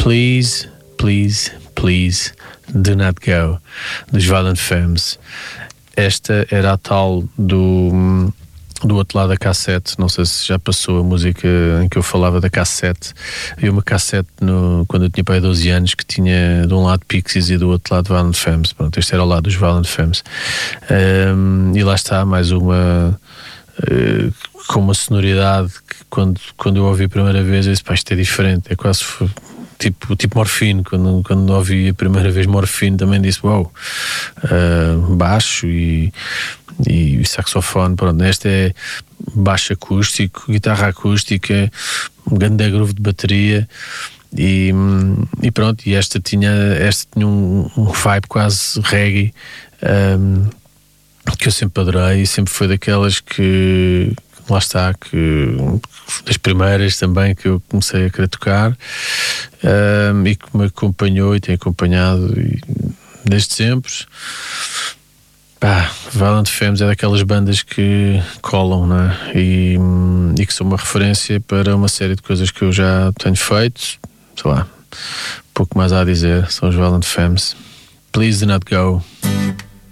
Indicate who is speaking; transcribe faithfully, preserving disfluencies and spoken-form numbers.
Speaker 1: Please, please, please, do not go, dos Violent Femmes. Esta era a tal do, do outro lado da cassete. Não sei se já passou a música em que eu falava da cassete. Havia uma cassete no, quando eu tinha pai doze anos, que tinha de um lado Pixies e do outro lado Violent Femmes. Pronto, este era o lado dos Violent Femmes. Um, e lá está mais uma uh, com uma sonoridade que quando, quando eu ouvi a primeira vez eu disse, pá, isto é diferente, é quase tipo, tipo Morphine. Quando, quando ouvi a primeira vez Morphine também disse, uau, wow, uh, baixo e, e saxofone. Pronto, este é baixo acústico, guitarra acústica, um grande groove de bateria e, e pronto, e esta tinha, esta tinha um, um vibe quase reggae, um, que eu sempre adorei e sempre foi daquelas que lá está, que das primeiras também que eu comecei a querer tocar, um, e que me acompanhou e tem acompanhado e, desde sempre. Pá, Violent Femmes é daquelas bandas que colam, não é? E, e que são uma referência para uma série de coisas que eu já tenho feito. Sei lá, pouco mais a dizer. São os Violent Femmes. Please do not go.